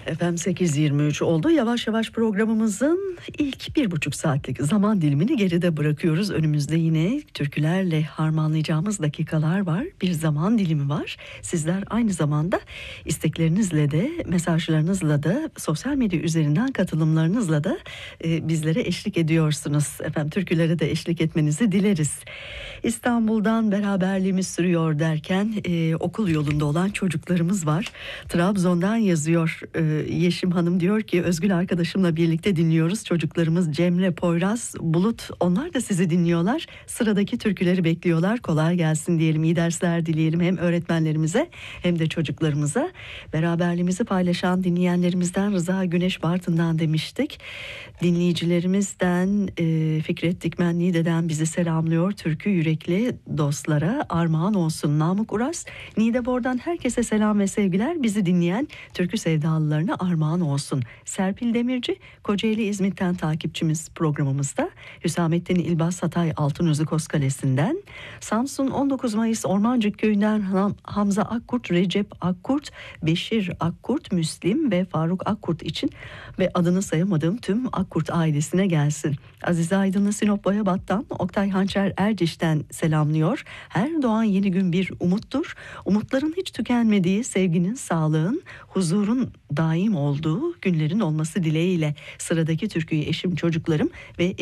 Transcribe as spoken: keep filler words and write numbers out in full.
Efendim sekiz yirmi üç oldu. Yavaş yavaş programımızın ilk bir buçuk saatlik zaman dilimini geride bırakıyoruz. Önümüzde yine türkülerle harmanlayacağımız dakikalar var. Bir zaman dilimi var. Sizler aynı zamanda isteklerinizle de, mesajlarınızla da, sosyal medya üzerinden katılımlarınızla da e, bizlere eşlik ediyorsunuz. Efendim türkülere de eşlik etmenizi dileriz. İstanbul'dan beraberliğimiz sürüyor derken e, okul yolunda olan çocuklarımız var. Trabzon'dan yazıyor e, Yeşim Hanım, diyor ki Özgül arkadaşımla birlikte dinliyoruz. Çocuklarımız Cemre, Poyraz, Bulut, onlar da sizi dinliyorlar. Sıradaki türküleri bekliyorlar. Kolay gelsin diyelim, iyi dersler dileyelim hem öğretmenlerimize hem de çocuklarımıza. Beraberliğimizi paylaşan dinleyenlerimizden Rıza Güneş Bartın'dan demiştik. Dinleyicilerimizden e, Fikret Dikmen Niğde'den bizi selamlıyor. Türkü yürekli dostlara armağan olsun. Namık Uras Niğdebor'dan herkese selam ve sevgiler. Bizi dinleyen türkü sevdalılarına armağan olsun. Serpil Demirci Kocaeli İzmit'ten takipçimiz programımızda. Hüsamettin İlbaz Hatay Altınözü Koskalesi'nden. Samsun on dokuz Mayıs Ormancık Köyü'nden Ham- Hamza Akkurt, Recep Akkurt, Beşir Akkurt, Müslim ve Faruk Akkurt için ve adını sayamadığım tüm Akkurt ailesine gelsin. Azize Aydın'ı Sinop Boyabat'tan, Oktay Hançer Erciş'ten selamlıyor. Her doğan yeni gün bir umuttur. Umutların hiç tükenmediği, sevginin, sağlığın, huzurun daim olduğu günlerin olması dileğiyle sıradaki türküyü eşim, çocuklarım ve